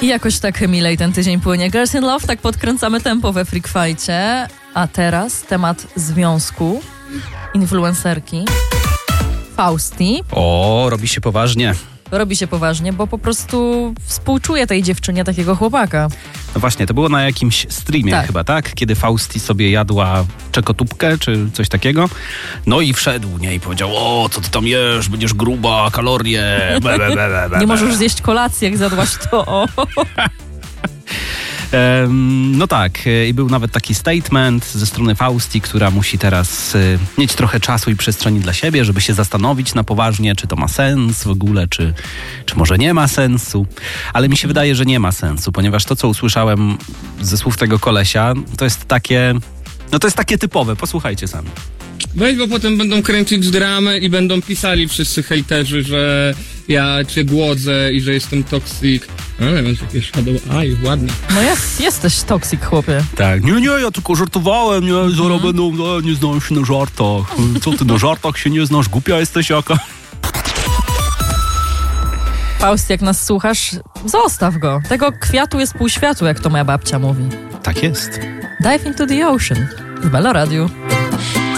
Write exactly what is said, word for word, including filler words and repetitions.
I jakoś tak milej ten tydzień płynie. Girls in Love, tak podkręcamy tempo we Freak Fightcie. A teraz temat związku influencerki Fausti. O, robi się poważnie. Robi się poważnie, bo po prostu współczuje tej dziewczynie takiego chłopaka. No właśnie, to było na jakimś streamie tak. chyba, tak? Kiedy Fausti sobie jadła czekotubkę czy coś takiego. No i wszedł nie i powiedział: o, co ty tam jesz, będziesz gruba, kalorie. Be, be, be, be, Nie możesz zjeść kolacji, jak zadłaś to. O. No tak, i był nawet taki statement ze strony Fausti, która musi teraz y, mieć trochę czasu i przestrzeni dla siebie, żeby się zastanowić na poważnie, czy to ma sens w ogóle, czy, czy może nie ma sensu. Ale mi się wydaje, że nie ma sensu, ponieważ to, co usłyszałem ze słów tego kolesia, to jest takie, no to jest takie typowe, posłuchajcie sami. Weź, bo potem będą kręcić dramę i będą pisali wszyscy hejterzy, że ja cię głodzę i że jestem toxic. Ale masz takie shadow eye, ładnie. No jest, jesteś toxic, chłopie. Tak, nie, nie, ja tylko żartowałem, nie, zaraz mm. będą, no, nie znam się na żartach. Co ty, na żartach się nie znasz, głupia jesteś jaka. Faust, jak nas słuchasz, zostaw go. Tego kwiatu jest pół światu, jak to moja babcia mówi. Tak jest. Dive into the ocean w Meloradiu.